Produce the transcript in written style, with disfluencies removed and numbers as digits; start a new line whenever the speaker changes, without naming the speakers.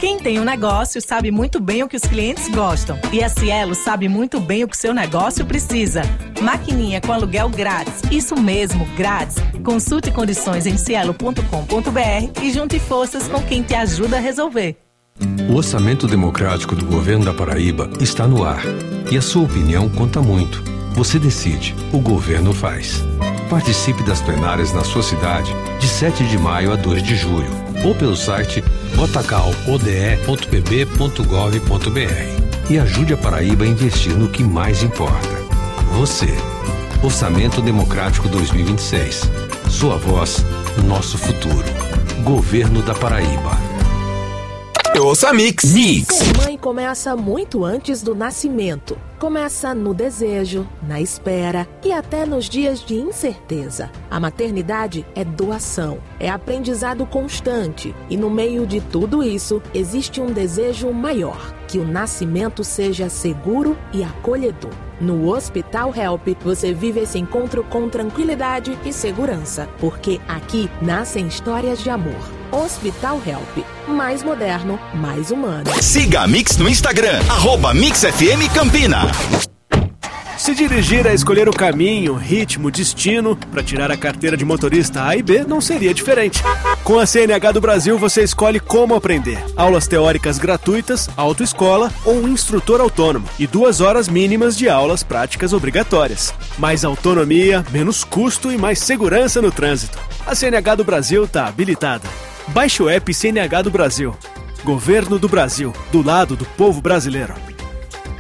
Quem tem um negócio sabe muito bem o que os clientes gostam. E a Cielo sabe muito bem o que seu negócio precisa. Maquininha com aluguel grátis. Isso mesmo, grátis. Consulte condições em cielo.com.br e junte forças com quem te ajuda a resolver.
O Orçamento Democrático do Governo da Paraíba está no ar. E a sua opinião conta muito. Você decide, o governo faz. Participe das plenárias na sua cidade de 7 de maio a 2 de julho ou pelo site votacal.ode.pb.gov.br e ajude a Paraíba a investir no que mais importa. Você. Orçamento Democrático 2026. Sua voz, nosso futuro. Governo da Paraíba.
Ouça Mix.
Ser mãe começa muito antes do nascimento. Começa no desejo, na espera e até nos dias de incerteza. A maternidade é doação, é aprendizado constante e no meio de tudo isso existe um desejo maior, que o nascimento seja seguro e acolhedor. No Hospital Help, você vive esse encontro com tranquilidade e segurança, porque aqui nascem histórias de amor. Hospital Help, mais moderno, mais humano.
Siga a Mix no Instagram, @MixFMCampina.
Se dirigir a escolher o caminho, ritmo, destino para tirar a carteira de motorista A e B não seria diferente. Com a CNH do Brasil você escolhe como aprender. Aulas teóricas gratuitas, autoescola ou um instrutor autônomo e 2 horas mínimas de aulas práticas obrigatórias. Mais autonomia, menos custo e mais segurança no trânsito. A CNH do Brasil está habilitada. Baixe o app CNH do Brasil. Governo do Brasil, do lado do povo brasileiro.